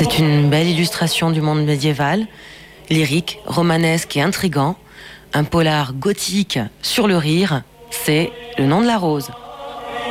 C'est une belle illustration du monde médiéval, lyrique, romanesque et intrigant. Un polar gothique sur le rire, c'est Le Nom de la Rose.